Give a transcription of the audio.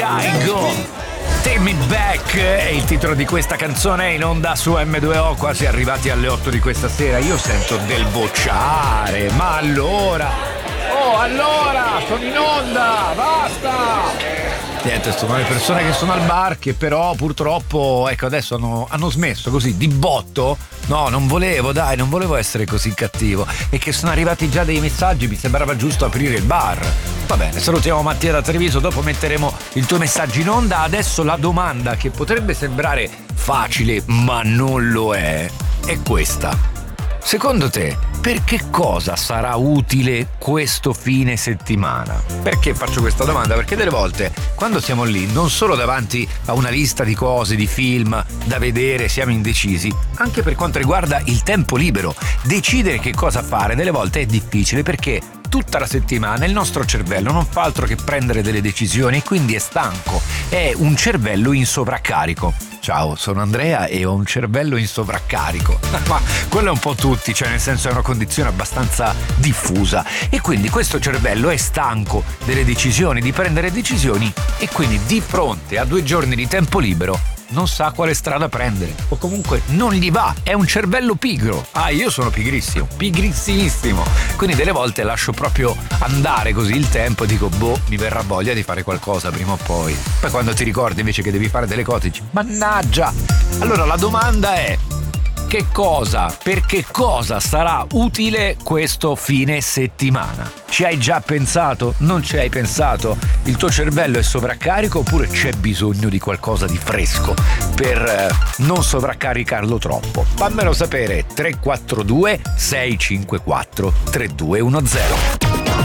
Caigo. Take Me Back è il titolo di questa canzone, in onda su M2O, quasi arrivati alle 8 di questa sera. Io sento del bocciare, ma allora sono in onda, basta! Niente, sono le persone che sono al bar che però purtroppo, ecco, adesso hanno smesso così di botto. No, non volevo essere così cattivo. E che sono arrivati già dei messaggi, mi sembrava giusto aprire il bar. Va bene, salutiamo Mattia da Treviso, dopo metteremo il tuo messaggio in onda. Adesso la domanda che potrebbe sembrare facile, ma non lo è questa. Secondo te, per che cosa sarà utile questo fine settimana? Perché faccio questa domanda? Perché delle volte, quando siamo lì, non solo davanti a una lista di cose, di film da vedere, siamo indecisi, anche per quanto riguarda il tempo libero. Decidere che cosa fare delle volte è difficile perché tutta la settimana il nostro cervello non fa altro che prendere delle decisioni e quindi è stanco. È un cervello in sovraccarico. Ciao, sono Andrea e ho un cervello in sovraccarico. Ma quello è un po' tutti, cioè nel senso è una condizione abbastanza diffusa. E quindi questo cervello è stanco delle decisioni, di prendere decisioni, e quindi di fronte a 2 giorni di tempo libero non sa quale strada prendere, o comunque non gli va, è un cervello pigro. Io sono pigrissimo, pigrissimissimo, quindi delle volte lascio proprio andare così il tempo e dico mi verrà voglia di fare qualcosa prima o poi quando ti ricordi invece che devi fare delle cose dici mannaggia. Allora la domanda è: per che cosa sarà utile questo fine settimana? Ci hai già pensato? Non ci hai pensato? Il tuo cervello è sovraccarico oppure c'è bisogno di qualcosa di fresco per non sovraccaricarlo troppo? Fammelo sapere. 342 654 3210.